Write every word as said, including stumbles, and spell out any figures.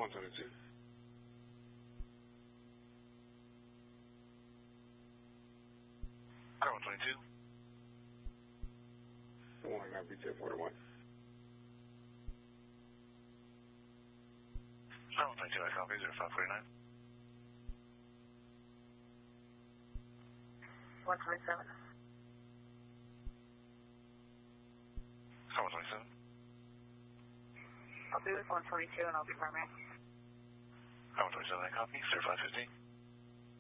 one twenty-two. Car one twenty-two. One, that'd be ten forty-one. Car one twenty-two, I copy, zero five forty-nine. one twenty-seven. Car one twenty-seven. I'll be with one twenty-two and I'll be primary. Car one twenty-seven, I copy, zero five fifty.